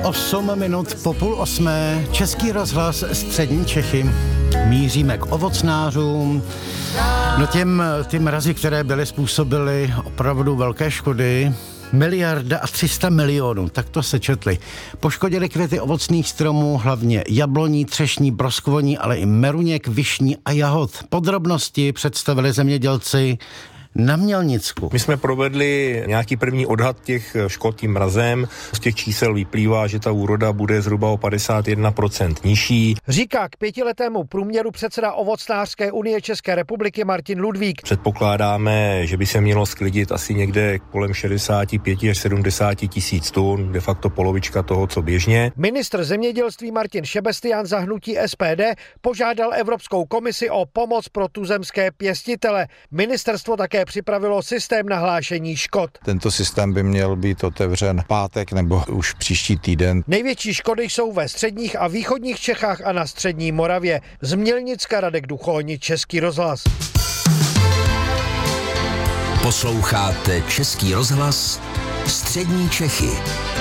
8 minut po 7:30, Český rozhlas Střední Čechy. Míříme k ovocnářům. No ty mrazy, které byly, způsobily opravdu velké škody. 1,3 miliardy, tak to se četli. Poškodili květy ovocných stromů, hlavně jabloní, třešní, broskvoní, ale i meruněk, višní a jahod. Podrobnosti představili zemědělci na Mělnicku. My jsme provedli nějaký první odhad těch škod tím mrazem. Z těch čísel vyplývá, že ta úroda bude zhruba o 51% nižší. Říká k 5letému průměru předseda Ovocnářské unie České republiky Martin Ludvík. Předpokládáme, že by se mělo sklidit asi někde kolem 65 až 70 tisíc tun, de facto polovička toho, co běžně. Ministr zemědělství Martin Šebestián za hnutí SPD požádal Evropskou komisi o pomoc pro tuzemské pěstitele. Ministerstvo také připravilo systém nahlášení škod. Tento systém by měl být otevřen pátek nebo už příští týden. Největší škody jsou ve středních a východních Čechách a na střední Moravě. Z Mělnicka Radek Duchoň, Český rozhlas. Posloucháte Český rozhlas Střední Čechy.